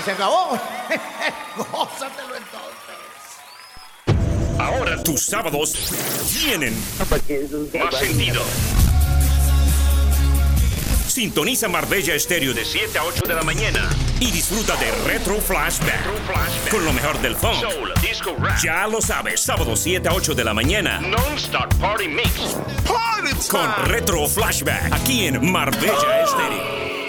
se acabó. Gózatelo entonces. Ahora tus sábados tienen más sentido. Sintoniza Marbella Estéreo de 7 a 8 de la mañana y disfruta de Retro Flashback, con lo mejor del funk, soul, disco, rap. Ya lo sabes, sábado 7 a 8 de la mañana. Non-Stop Party Mix. Party time. Con Retro Flashback, aquí en Marbella Estéreo.